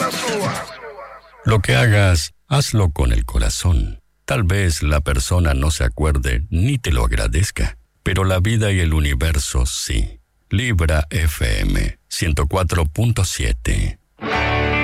Lo que hagas, hazlo con el corazón. Tal vez la persona no se acuerde ni te lo agradezca, pero la vida y el universo sí. Libra FM 104.7